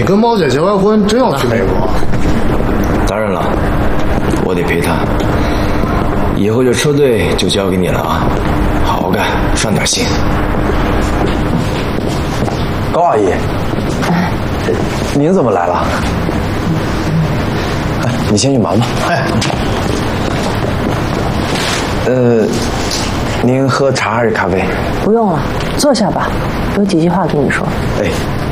跟毛姐结完婚，真要去美国？ 当然了，我得陪她。以后这车队就交给你了啊，好好干，上点心。 高阿姨，您怎么来了？哎，你先去忙吧。哎，您喝茶还是咖啡？ 不用了，坐下吧，有几句话跟你说。 哎。